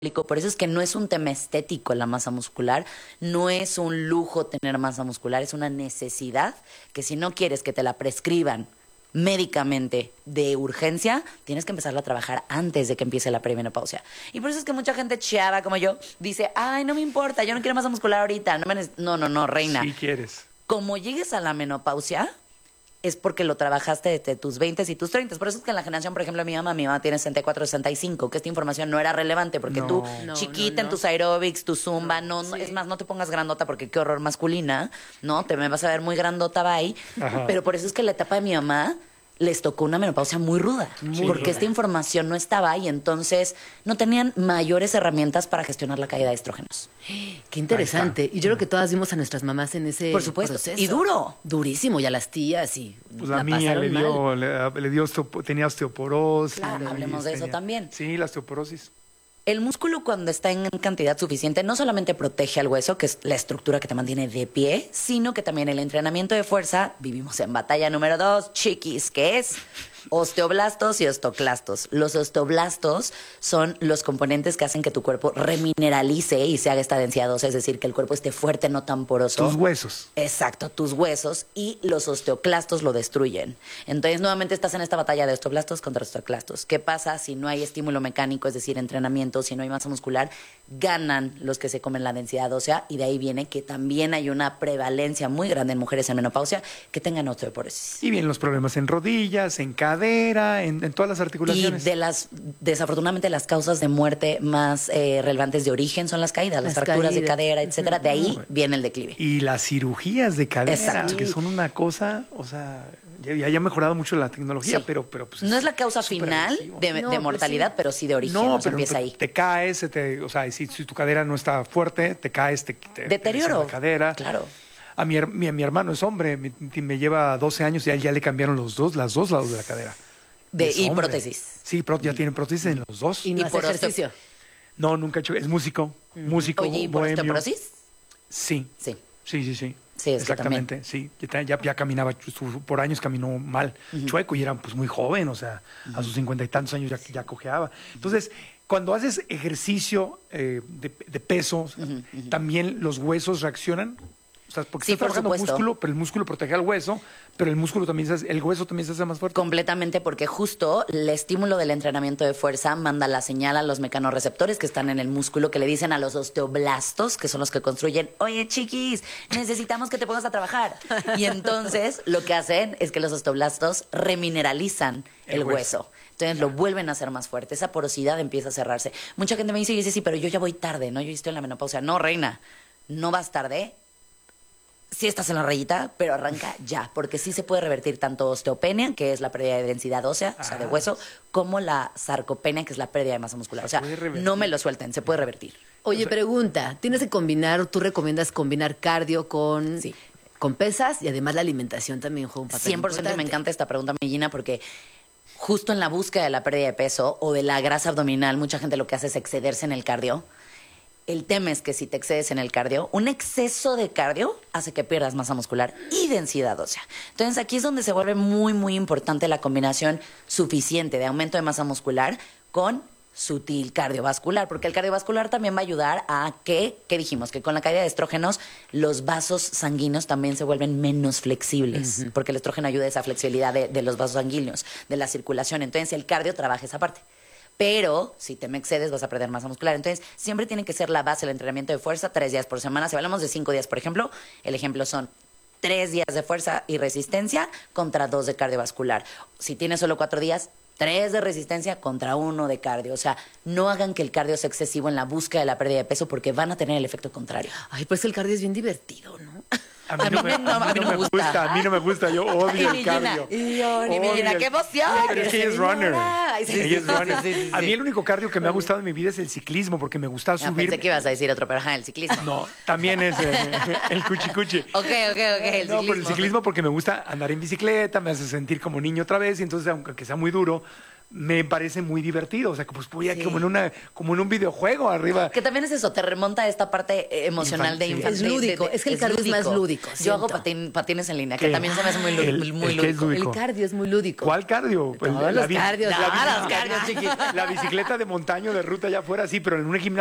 Por eso es que no es un tema estético la masa muscular, no es un lujo tener masa muscular, es una necesidad que si no quieres que te la prescriban médicamente de urgencia, tienes que empezarla a trabajar antes de que empiece la perimenopausia. Y por eso es que mucha gente chiava como yo dice, ay, no me importa, yo no quiero masa muscular ahorita. No, reina. Sí quieres. Como llegues a la menopausia, es porque lo trabajaste desde tus 20 y tus 30. Por eso es que en la generación, por ejemplo, mi mamá tiene 64, 65, que esta información no era relevante, porque tú, chiquita en tus aeróbics, tu zumba, es más, no te pongas grandota porque qué horror masculina, ¿no? Te me vas a ver muy grandota, bye. Ajá. Pero por eso es que la etapa de mi mamá les tocó una menopausia muy ruda, porque esta información no estaba y entonces no tenían mayores herramientas para gestionar la caída de estrógenos. Qué interesante. Y yo creo que todas vimos a nuestras mamás en ese Por supuesto. proceso. Y duro. Durísimo. Y a las tías y Pues la mía tenía osteoporosis. Claro, hablemos de eso también. Sí, la osteoporosis. El músculo cuando está en cantidad suficiente no solamente protege al hueso, que es la estructura que te mantiene de pie, sino que también el entrenamiento de fuerza, vivimos en batalla número 2, chiquis, que es osteoblastos y osteoclastos. Los osteoblastos son los componentes que hacen que tu cuerpo remineralice y se haga esta densidad ósea, es decir, que el cuerpo esté fuerte, no tan poroso. Tus huesos. Exacto, tus huesos, y los osteoclastos lo destruyen. Entonces, nuevamente estás en esta batalla de osteoblastos contra osteoclastos. ¿Qué pasa si no hay estímulo mecánico, es decir, entrenamiento, si no hay masa muscular? Ganan los que se comen la densidad ósea, y de ahí viene que también hay una prevalencia muy grande en mujeres en menopausia que tengan osteoporosis. Y vienen los problemas en rodillas, en cadera, en todas las articulaciones. Y desafortunadamente, las causas de muerte más relevantes de origen son las caídas, las fracturas de cadera, etcétera. De ahí viene el declive. Y las cirugías de cadera, Exacto. que son una cosa, o sea, ya ha mejorado mucho la tecnología, Sí. pero pues no es la causa súper final agresivo. de mortalidad, pero sí de origen. No, o sea, pero empieza ahí. te caes, o sea, si tu cadera no está fuerte, te caes, te Deterioro. la cadera. Claro. A mi hermano es hombre, me lleva 12 años y a él ya le cambiaron las dos lados de la cadera. Es Y hombre. prótesis. Sí, ya tienen prótesis en los dos. Y no Y hace por ejercicio. No, nunca he hecho, es músico, Oye, ¿y por bohemio. osteoporosis? Sí, Sí. sí. Sí, es que exactamente, sí. Ya caminaba, por años caminó mal, chueco, y era pues muy joven, o sea, a sus 50 y tantos años ya cojeaba. Entonces, cuando haces ejercicio de peso, también los huesos reaccionan. O sea, porque Sí, estás por trabajando supuesto. músculo, pero el músculo protege al hueso, pero el hueso también se hace más fuerte. Completamente, porque justo el estímulo del entrenamiento de fuerza manda la señal a los mecanorreceptores que están en el músculo, que le dicen a los osteoblastos, que son los que construyen, oye, chiquis, necesitamos que te pongas a trabajar. Y entonces lo que hacen es que los osteoblastos remineralizan el hueso. Entonces lo vuelven a hacer más fuerte. Esa porosidad empieza a cerrarse. Mucha gente me dice, sí, pero yo ya voy tarde, ¿no? Yo estoy en la menopausia. No, reina, no vas tarde. Sí estás en la rayita, pero arranca ya, porque sí se puede revertir tanto osteopenia, que es la pérdida de densidad ósea, o sea, de hueso, como la sarcopenia, que es la pérdida de masa muscular. O sea, no me lo suelten, se puede revertir. Oye, pregunta, ¿tienes que combinar, tú recomiendas combinar cardio con pesas y además la alimentación también juega un papel 100% importante? me encanta esta pregunta, Mellina, porque justo en la búsqueda de la pérdida de peso o de la grasa abdominal, mucha gente lo que hace es excederse en el cardio. El tema es que si te excedes en el cardio, un exceso de cardio hace que pierdas masa muscular y densidad ósea. Entonces aquí es donde se vuelve muy, muy importante la combinación suficiente de aumento de masa muscular con sutil cardiovascular, porque el cardiovascular también va a ayudar a ¿qué dijimos? Que con la caída de estrógenos los vasos sanguíneos también se vuelven menos flexibles, porque el estrógeno ayuda a esa flexibilidad de los vasos sanguíneos, de la circulación. Entonces el cardio trabaja esa parte. Pero si te me excedes vas a perder masa muscular. Entonces siempre tiene que ser la base el entrenamiento de fuerza 3 días por semana. Si hablamos de 5 días, por ejemplo, el ejemplo son 3 días de fuerza y resistencia contra 2 de cardiovascular. Si tienes solo 4 días, 3 de resistencia contra 1 de cardio. O sea, no hagan que el cardio sea excesivo en la búsqueda de la pérdida de peso porque van a tener el efecto contrario. Ay, pues el cardio es bien divertido, ¿no? A mí no me gusta. A mí no me gusta. Yo odio el cardio. Y yo, ni Mellina, ¡qué emoción! Pero es que ella es runner. Ay, sí, Ella es runner. sí. A mí el único cardio que me ha gustado en mi vida es el ciclismo, porque me gustaba Ah, subir. pensé que ibas a decir otro, pero ajá, el ciclismo. No, también es el cuchicuchi. Ok, el No, ciclismo. por el ciclismo porque me gusta andar en bicicleta, me hace sentir como niño otra vez, y entonces, aunque sea muy duro, me parece muy divertido. O sea, que pues voy como en un videojuego arriba. Que también es eso, te remonta a esta parte emocional de infancia. Es lúdico, es que el cardio es más lúdico. Yo hago patines en línea, que también se me hace muy lúdico. El cardio es muy lúdico. ¿Cuál cardio? Todos los cardios. Los cardios, chiqui. La bicicleta de montaña de ruta allá afuera, sí, pero en un gimnasio